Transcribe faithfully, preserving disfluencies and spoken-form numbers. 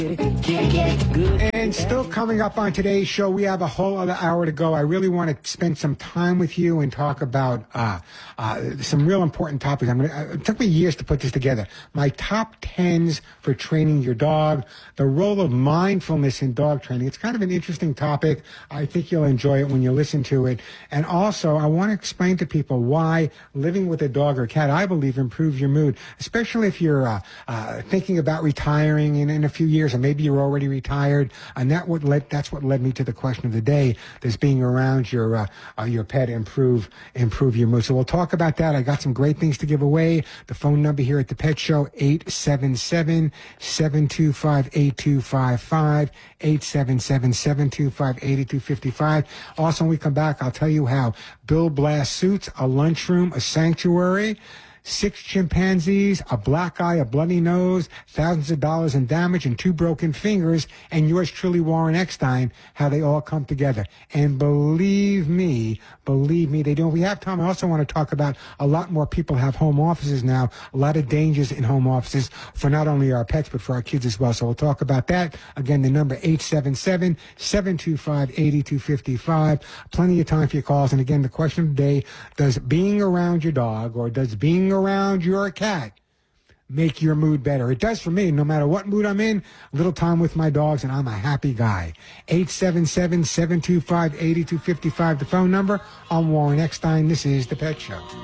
And still coming up on today's show, we have a whole other hour to go. I really want to spend some time with you and talk about uh, uh, some real important topics. I'm gonna, uh, it took me years to put this together. My top tens for training your dog, the role of mindfulness in dog training. It's kind of an interesting topic. I think you'll enjoy it when you listen to it. And also, I want to explain to people why living with a dog or cat, I believe, improves your mood, especially if you're uh, uh, thinking about retiring in, in a few years, or maybe you're already retired. And that what led, that's what led me to the question of the day. Does being around your uh, uh, your pet improve improve your mood? So we'll talk about that. I got some great things to give away. The phone number here at the Pet Show, eight seven seven, seven two five, eight two five five, eight seven seven, seven two five, eight two five five. Also, when we come back, I'll tell you how Bill Blass Suits, a lunchroom, a sanctuary, six chimpanzees, a black eye, a bloody nose, thousands of dollars in damage, and two broken fingers, and yours truly, Warren Eckstein, how they all come together. And believe me, believe me, they do. If we have time, I also want to talk about a lot more people have home offices now, a lot of dangers in home offices for not only our pets, but for our kids as well. So we'll talk about that. Again, the number eight seven seven, seven two five, eight two five five. Plenty of time for your calls. And again, the question of the day, does being around your dog or does being around your cat make your mood better? It does for me. No matter what mood I'm in, a little time with my dogs, and I'm a happy guy. eight seven seven, seven two five, eight two five five, the phone number. I'm Warren Eckstein. This is The Pet Show.